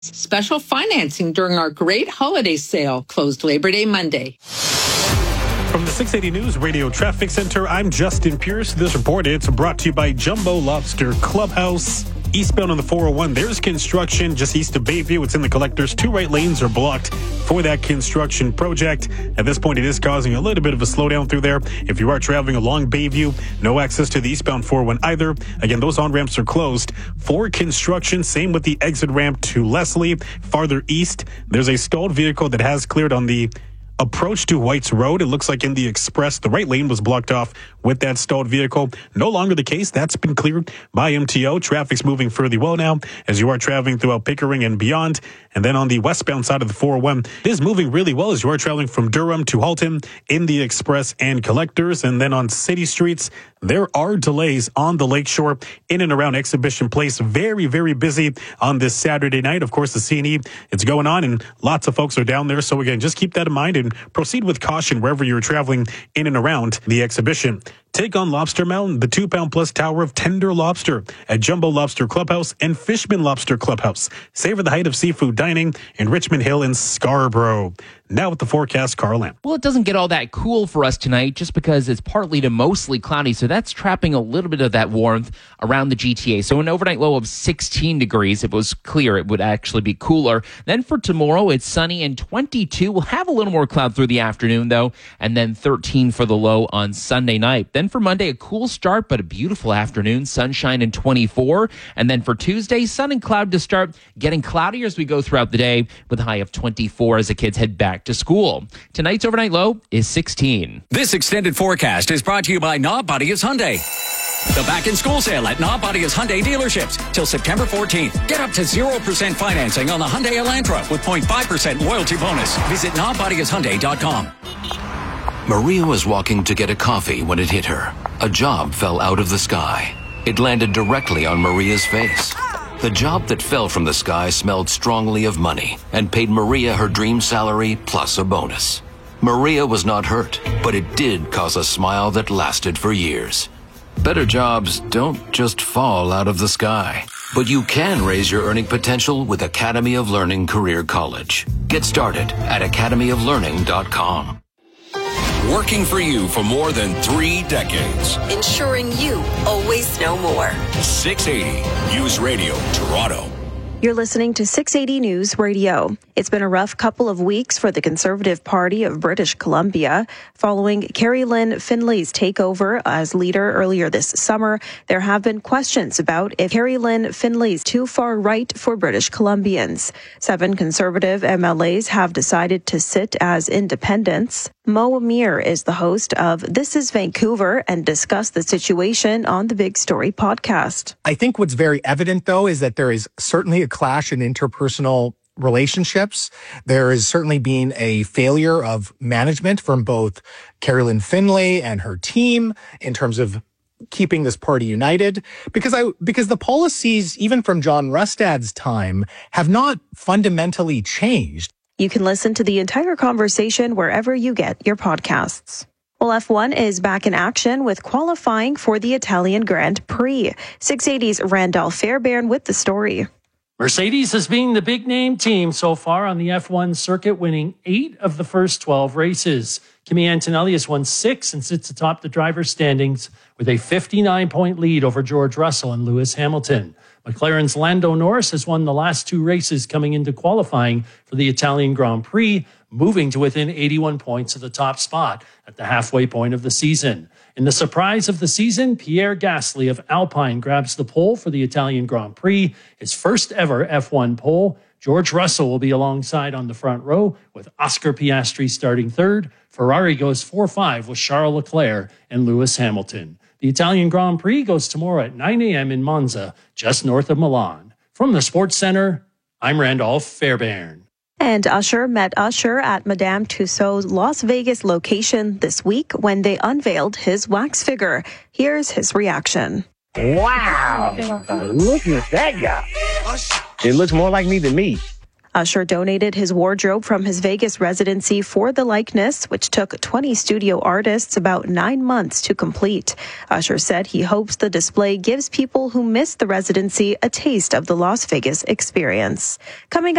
Special financing during our great holiday sale, closed Labor Day Monday. From the 680 News Radio Traffic Center, I'm Justin Pierce. This report is brought to you by Jumbo Lobster Clubhouse. Eastbound on the 401, there's construction just east of Bayview. It's in the collectors. 2 right lanes are blocked for that construction project. At this point, it is causing a little bit of a slowdown through there. If you are traveling along Bayview, no access to the eastbound 401 either. Again, those on-ramps are closed for construction. Same with the exit ramp to Leslie. Farther east, there's a stalled vehicle that has cleared on the approach to White's Road. It looks like in the express, the right lane was blocked off with that stalled vehicle. No longer the case. That's been cleared by MTO. Traffic's moving fairly well now as you are traveling throughout Pickering and beyond. And then on the westbound side of the 401, it is moving really well as you are traveling from Durham to Halton in the express and collectors. And then on city streets, there are delays on the lakeshore in and around Exhibition Place. Very, very busy on this Saturday night. Of course, the C&E, it's going on and lots of folks are down there. So again, just keep that in mind and proceed with caution wherever you're traveling in and around the exhibition. Take on Lobster Mountain, the 2-pound plus tower of tender lobster at Jumbo Lobster Clubhouse and Fishman Lobster Clubhouse. Savor the height of seafood dining in Richmond Hill and Scarborough. Now with the forecast, Carl Lamb. Well, it doesn't get all that cool for us tonight just because it's partly to mostly cloudy, so that's trapping a little bit of that warmth around the GTA. So an overnight low of 16 degrees. If it was clear, it would actually be cooler. Then for tomorrow, it's sunny and 22. We'll have a little more cloud through the afternoon, though, and then 13 for the low on Sunday night. Then for Monday, a cool start, but a beautiful afternoon, sunshine and 24. And then for Tuesday, sun and cloud to start, getting cloudier as we go throughout the day with a high of 24 as the kids head back to school. Tonight's overnight low is 16. This extended forecast is brought to you by Nobodius Hyundai. The back-in-school sale at Nobodius Hyundai dealerships till September 14th. Get up to 0% financing on the Hyundai Elantra with 0.5% loyalty bonus. Visit NobodiusHyundai.com. Maria was walking to get a coffee when it hit her. A job fell out of the sky. It landed directly on Maria's face. The job that fell from the sky smelled strongly of money and paid Maria her dream salary plus a bonus. Maria was not hurt, but it did cause a smile that lasted for years. Better jobs don't just fall out of the sky, but you can raise your earning potential with Academy of Learning Career College. Get started at academyoflearning.com. Working for you for more than 3 decades. Ensuring you always know more. 680 News Radio, Toronto. You're listening to 680 News Radio. It's been a rough couple of weeks for the Conservative Party of British Columbia. Following Carrie Lynn Finlay's takeover as leader earlier this summer, there have been questions about if Carrie Lynn Finlay's too far right for British Columbians. 7 Conservative MLAs have decided to sit as independents. Mo Amir is the host of This is Vancouver and discussed the situation on the Big Story podcast. I think what's very evident, though, is that there is certainly a clash in interpersonal relationships. There has certainly been a failure of management from both Carrie Lynn Finlay and her team in terms of keeping this party united, because the policies, even from John Rustad's time, have not fundamentally changed. You can listen to the entire conversation wherever you get your podcasts. Well, F1 is back in action with qualifying for the Italian Grand Prix. 680's Randolph Fairbairn with the story. Mercedes has been the big name team so far on the F1 circuit, winning 8 of the first 12 races. Kimi Antonelli has won 6 and sits atop the driver's standings with a 59-point lead over George Russell and Lewis Hamilton. McLaren's Lando Norris has won the last 2 races coming into qualifying for the Italian Grand Prix, moving to within 81 points of the top spot at the halfway point of the season. In the surprise of the season, Pierre Gasly of Alpine grabs the pole for the Italian Grand Prix, his first ever F1 pole. George Russell will be alongside on the front row with Oscar Piastri starting third. Ferrari goes 4-5 with Charles Leclerc and Lewis Hamilton. The Italian Grand Prix goes tomorrow at 9 a.m. in Monza, just north of Milan. From the Sports Center, I'm Randolph Fairbairn. And Usher met Usher at Madame Tussauds Las Vegas location this week when they unveiled his wax figure. Here's his reaction. Wow, look at that guy. It looks more like me than me. Usher donated his wardrobe from his Vegas residency for the likeness, which took 20 studio artists about 9 months to complete. Usher said he hopes the display gives people who missed the residency a taste of the Las Vegas experience. Coming